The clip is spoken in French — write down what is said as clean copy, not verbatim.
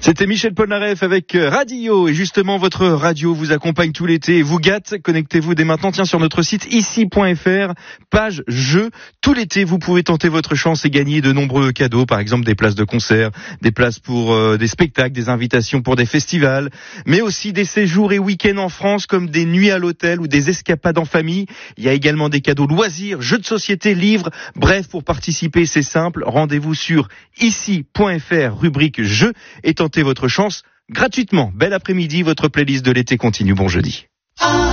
C'était Michel Polnareff avec Radio, et justement votre radio vous accompagne tout l'été et vous gâte. Connectez-vous dès maintenant, sur notre site ici.fr, page jeux. Tout l'été vous pouvez tenter votre chance et gagner de nombreux cadeaux, par exemple des places de concert, des places pour des spectacles, des invitations pour des festivals, mais aussi des séjours et week-ends en France comme des nuits à l'hôtel ou des escapades en famille. Il y a également des cadeaux loisirs, jeux de société, livres. Bref, pour participer c'est simple, rendez-vous sur ici.fr, rubrique jeux, et tentez votre chance gratuitement. Bel après-midi, votre playlist de l'été continue. Bon jeudi.